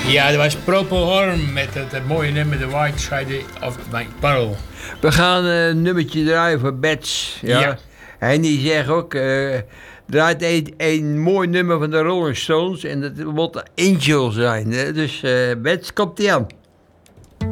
Ja, dat was Propel Horn met het mooie nummer The White Side of My Pearl. We gaan een nummertje draaien voor Bets. Ja. Ja. En die zegt ook, draait een mooi nummer van de Rolling Stones en dat moet Angel zijn. Hè? Dus Bets, komt ie aan.